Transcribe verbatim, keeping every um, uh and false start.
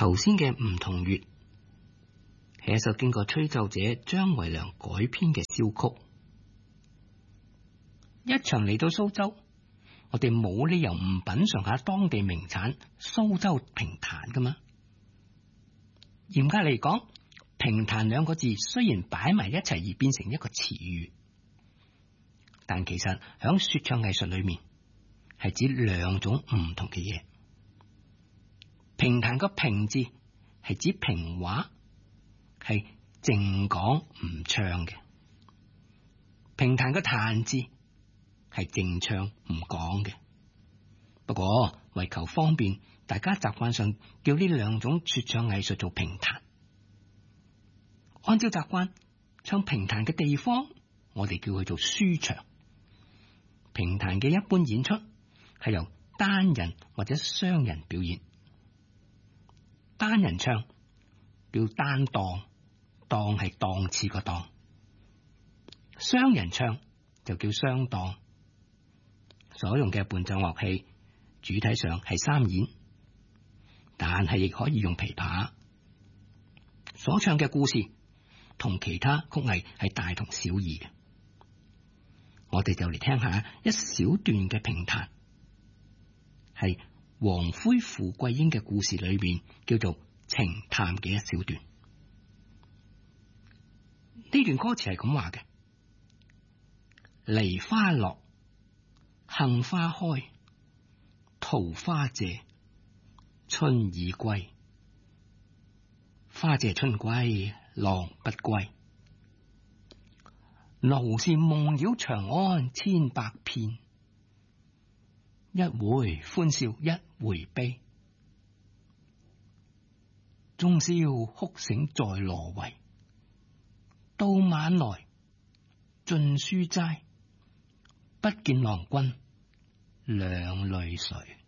頭先嘅梧桐月係一首經過吹奏者張維良改編嘅簫曲。一場嚟到蘇州，我哋冇理由唔品嘗下當地名產蘇州評彈噶嘛。嚴格嚟講，評彈兩個字雖然擺埋一齊而變成一個詞語，但其實響說唱藝術裏面係指兩種唔同嘅嘢。評彈個評字係指評話，係淨講唔唱嘅；評彈個彈字係淨唱唔講嘅。不過為求方便，大家習慣上叫呢兩種說唱藝術做評彈。按照習慣，唱評彈嘅地方，我哋叫佢做書場。評彈嘅一般演出係由單人或者雙人表演。單人唱叫單檔，檔係檔次個檔；雙人唱就叫雙檔。所用嘅伴奏樂器主體上係三弦，但係亦可以用琵琶。所唱嘅故事同其他曲藝係大同小異嘅。我哋就嚟聽下一小段嘅評彈，係王魁傅桂英嘅故事裏面叫做情探嘅一小段。呢段歌詞係咁話嘅：梨花落，杏花開，桃花謝，春已歸。花謝春歸，郎不歸。奴是夢繞長安千百遍，一回歡笑一回悲。終宵哭醒在羅圍，到晚來盡書齋，不見郎君兩淚垂。